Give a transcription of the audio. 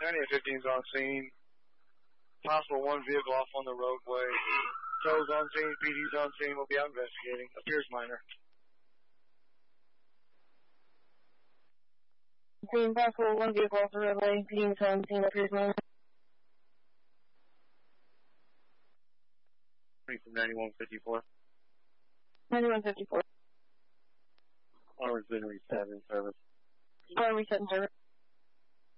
9815's on scene. Possible one vehicle off on the roadway. Tow's on scene, PD's on scene. We'll be out investigating. Appears minor. Scene possible one vehicle off the roadway. PD's on scene. Appears minor. From 9154. 9154. Armor's been reset in service. Reset in service.